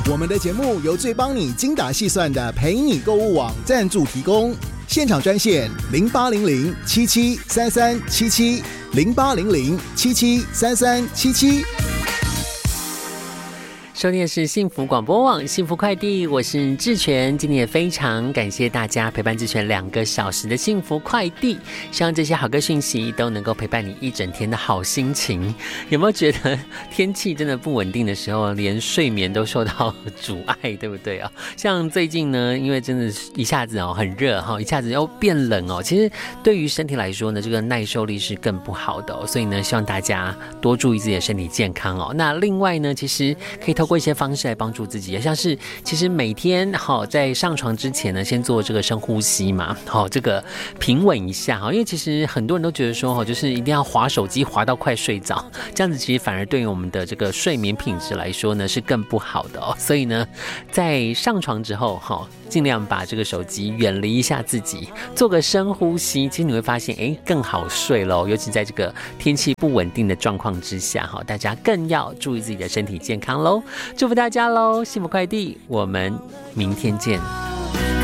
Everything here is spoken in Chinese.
我们的节目由最帮你精打细算的陪你购物网赞助提供，现场专线0800773377 0800773377。 收听的是幸福广播网幸福快递，我是志全。今天也非常感谢大家陪伴志全2个小时的幸福快递，希望这些好歌讯息都能够陪伴你一整天的好心情。有没有觉得天气真的不稳定的时候，连睡眠都受到阻碍，对不对啊？像最近呢，因为真的一下子很热一下子又变冷其实对于身体来说呢，这个耐受力是更不好的所以呢，希望大家多注意自己的身体健康那另外呢，其实可以透过一些方式来帮助自己，像是其实每天在上床之前呢，先做这个深呼吸嘛，这个平稳一下因为其实很多人都觉得说就是一定要滑手机滑到快睡着，这样子其实反而对于我们的这个睡眠品质来说呢是更不好的所以呢，在上床之后尽量把这个手机远离一下自己，做个深呼吸，其实你会发现更好睡咯，尤其在这个天气不稳定的状况之下大家更要注意自己的身体健康咯。祝福大家咯，幸福快递，我们明天见。